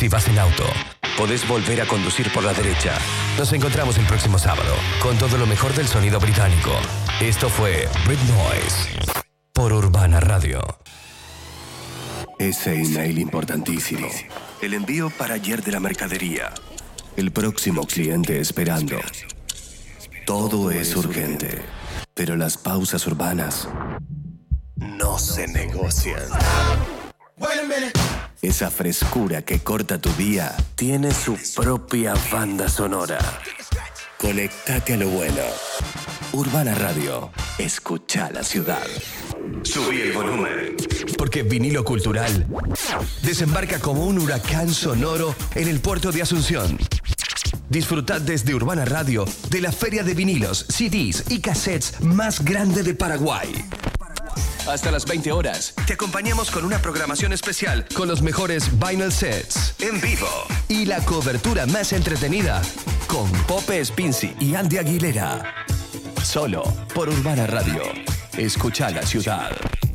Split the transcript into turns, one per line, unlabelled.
Si vas en auto, podés volver a conducir por la derecha. Nos encontramos el próximo sábado con todo lo mejor del sonido británico. Esto fue Brit Noise por Urbana Radio.
Ese email importantísimo. El envío para ayer de la mercadería. El próximo cliente esperando. Todo es urgente, pero las pausas urbanas no se negocian. Esa frescura que corta tu día tiene su propia banda sonora. Conectate a lo bueno. Urbana Radio. Escucha la ciudad. Subí el volumen.
Porque Vinilo Cultural desembarca como un huracán sonoro en el puerto de Asunción. Disfrutad desde Urbana Radio de la feria de vinilos, CDs y cassettes más grande de Paraguay. Hasta las 20 horas. Te acompañamos con una programación especial con los mejores vinyl sets en vivo y la cobertura más entretenida con Pope Spincy y Andy Aguilera. Solo por Urbana Radio. Escucha la ciudad.